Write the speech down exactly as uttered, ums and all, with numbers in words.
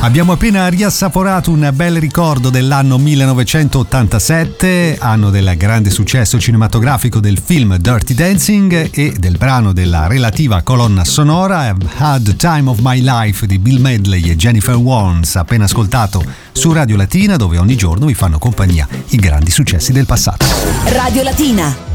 Abbiamo appena riassaporato un bel ricordo dell'anno millenovecentottantasette, anno del grande successo cinematografico del film Dirty Dancing e del brano della relativa colonna sonora I've Had the Time of My Life di Bill Medley e Jennifer Warnes, appena ascoltato su Radio Latina, dove ogni giorno vi fanno compagnia i grandi successi del passato. Radio Latina.